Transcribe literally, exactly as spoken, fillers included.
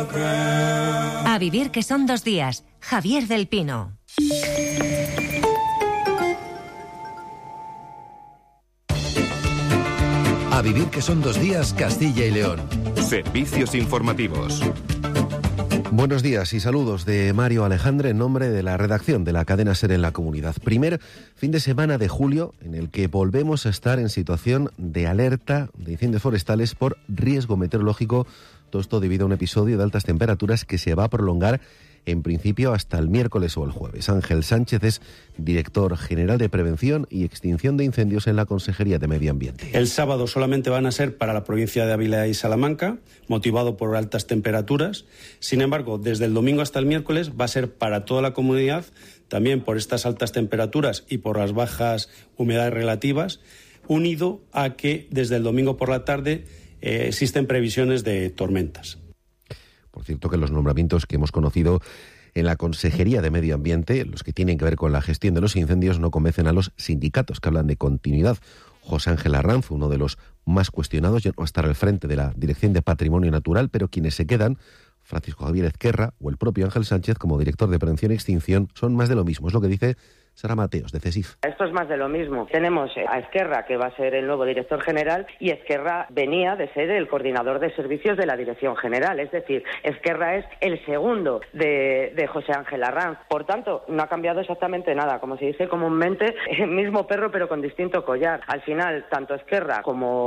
A vivir que son dos días. Javier del Pino. A vivir que son dos días, Castilla y León. Servicios informativos. Buenos días y saludos de Mario Alejandre en nombre de la redacción de la cadena SER en la comunidad. Primer fin de semana de julio en el que volvemos a estar en situación de alerta de incendios forestales por riesgo meteorológico. Todo esto debido a un episodio de altas temperaturas que se va a prolongar en principio hasta el miércoles o el jueves. Ángel Sánchez es director general de Prevención y Extinción de Incendios en la Consejería de Medio Ambiente. El sábado solamente van a ser para la provincia de Ávila y Salamanca, motivado por altas temperaturas. Sin embargo, desde el domingo hasta el miércoles va a ser para toda la comunidad, también por estas altas temperaturas y por las bajas humedades relativas, unido a que desde el domingo por la tarde eh, existen previsiones de tormentas. Por cierto, que los nombramientos que hemos conocido en la Consejería de Medio Ambiente, los que tienen que ver con la gestión de los incendios, no convencen a los sindicatos que hablan de continuidad. José Ángel Arranz, uno de los más cuestionados, ya no va a estar al frente de la Dirección de Patrimonio Natural, pero quienes se quedan, Francisco Javier Ezquerra o el propio Ángel Sánchez, como director de Prevención y Extinción, son más de lo mismo. Es lo que dice Sara Mateos, de CESIF. Esto es más de lo mismo. Tenemos a Ezquerra, que va a ser el nuevo director general, y Ezquerra venía de ser el coordinador de servicios de la Dirección General. Es decir, Ezquerra es el segundo de, de José Ángel Arranz. Por tanto, no ha cambiado exactamente nada. Como se dice comúnmente, el mismo perro pero con distinto collar. Al final, tanto Ezquerra como